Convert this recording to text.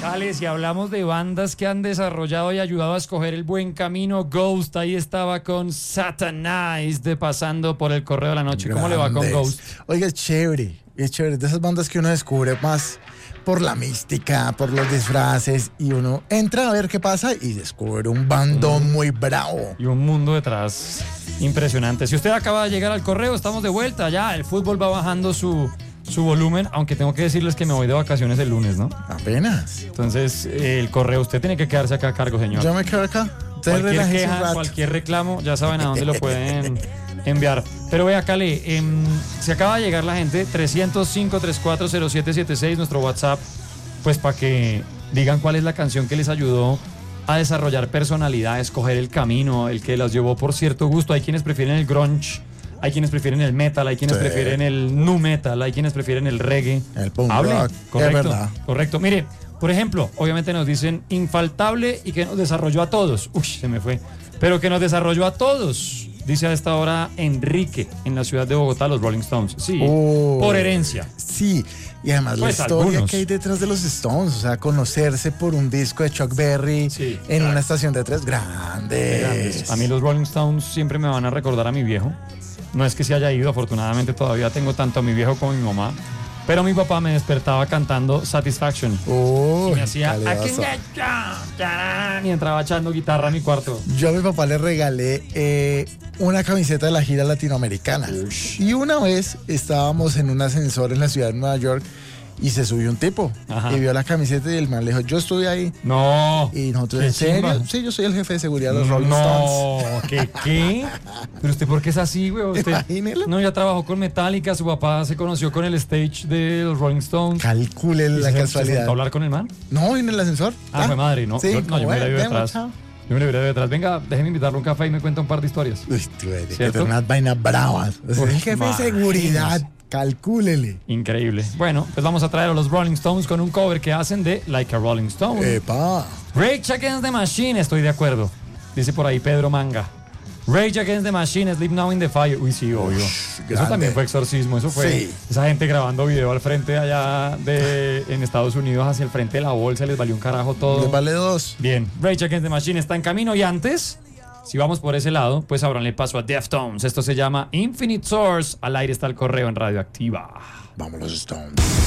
Ale, si hablamos de bandas que han desarrollado y ayudado a escoger el buen camino, Ghost, ahí estaba con Satanized pasando por el correo de la noche. ¿Cómo le va con Ghost? Oiga, es chévere, de esas bandas que uno descubre más por la mística, por los disfraces, y uno entra a ver qué pasa y descubre un bandón muy bravo. Y un mundo detrás impresionante. Si usted acaba de llegar al correo, estamos de vuelta ya, el fútbol va bajando su volumen, aunque tengo que decirles que me voy de vacaciones el lunes, ¿no? Apenas. Entonces, el correo, usted tiene que quedarse acá a cargo, señor. Yo me quedo acá. Cualquier queja, cualquier reclamo, ya saben a dónde lo pueden enviar. Pero vea, Cale, se acaba de llegar la gente, 305-340776, nuestro WhatsApp, pues para que digan cuál es la canción que les ayudó a desarrollar personalidad, a escoger el camino, el que las llevó por cierto gusto. Hay quienes prefieren el grunge, hay quienes prefieren el metal, hay quienes prefieren el nu metal, hay quienes prefieren el reggae. El punk rock, correcto, es verdad. Correcto. Mire, por ejemplo, obviamente nos dicen infaltable y que nos desarrolló a todos. Uy, se me fue. Pero que nos desarrolló a todos. Dice a esta hora Enrique, en la ciudad de Bogotá, los Rolling Stones. Sí, por herencia. Sí, y además pues la historia algunos que hay detrás de los Stones, o sea, conocerse por un disco de Chuck Berry en una estación de tres grandes. A mí los Rolling Stones siempre me van a recordar a mi viejo. No es que se haya ido, afortunadamente todavía tengo tanto a mi viejo como a mi mamá. Pero mi papá me despertaba cantando Satisfaction. Y me hacía y entraba echando guitarra a mi cuarto. Yo a mi papá le regalé una camiseta de la gira latinoamericana. Y una vez estábamos en un ascensor en la ciudad de Nueva York y se subió un tipo. Ajá. Y vio la camiseta y el man le dijo, yo estuve ahí. No. Y nosotros, ¿Qué ¿en serio? chimba? Sí, yo soy el jefe de seguridad de los Rolling Stones. No, ¿qué? ¿Pero usted por qué es así, güey? Usted Imagínelo. no, ya trabajó con Metallica, su papá se conoció con el stage de los Rolling Stones. Calcule la ¿Se casualidad. sentó a hablar con el man? No, en el ascensor. Fue madre, ¿no? Sí, Yo me hubiera ido detrás. chao. Yo me lo hubiera ido detrás. Venga, déjeme invitarle un café y me cuenta un par de historias. Uy, tú eres que ¿Cierto? te unas vainas bravas. O sea, Uy, el jefe de seguridad, imagínese. calcúlele. Increíble. Bueno, pues vamos a traer a los Rolling Stones con un cover que hacen de Like a Rolling Stone. Epa. Rage Against the Machine, estoy de acuerdo. Dice por ahí Pedro Manga. Rage Against the Machine, Sleep Now in the Fire. Uy, sí, obvio. Eso grande. también fue exorcismo. Eso fue Sí. esa gente grabando video al frente allá en Estados Unidos, hacia el frente de la bolsa. Les valió un carajo todo. Le vale 2. Bien, Rage Against the Machine está en camino. Y antes, si vamos por ese lado, pues ábranle paso a Deftones. Esto se llama Infinite Source. Al aire está el correo en Radioactiva. Vamos los Stones.